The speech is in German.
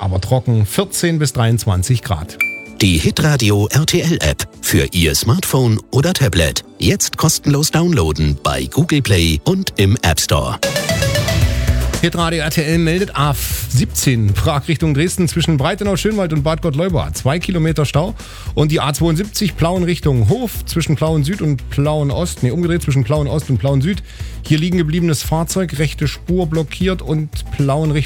aber trocken, 14 bis 23 Grad. Die Hitradio RTL App für Ihr Smartphone oder Tablet. Jetzt kostenlos downloaden bei Google Play und im App Store. Hitradio RTL meldet A17 Prag Richtung Dresden zwischen Breitenau-Schönwald und Bad Gott-Leubach. 2 Kilometer Stau. Und die A72 Plauen Richtung Hof zwischen Plauen Süd und Plauen Ost. Umgedreht zwischen Plauen Ost und Plauen Süd. Hier liegen gebliebenes Fahrzeug, rechte Spur blockiert und Plauen Richtung